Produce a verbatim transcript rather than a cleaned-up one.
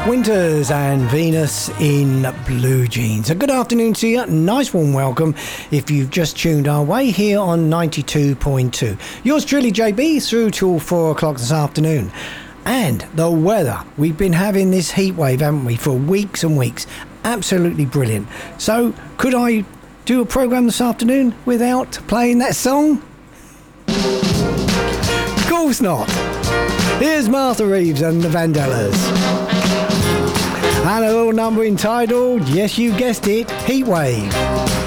Winters and Venus in Blue Jeans. A good afternoon to you. Nice warm welcome if you've just tuned our way here on ninety-two point two. Yours truly, J B, through till four o'clock this afternoon. And the weather. We've been having this heat wave, haven't we, for weeks and weeks. Absolutely brilliant. So, could I do a programme this afternoon without playing that song? Of course not. Here's Martha Reeves and the Vandellas. And a little number entitled, yes, you guessed it, Heatwave.